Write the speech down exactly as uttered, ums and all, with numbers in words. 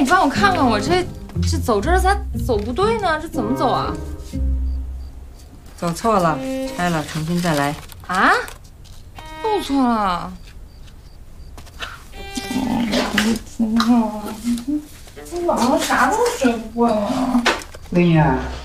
帮我看看，我这这走这儿咋走不对呢？这怎么走啊？ 走错了，拆了，重新再来。 啊？又错了？挺好啊，这网上啥都学不会啊。 闺女。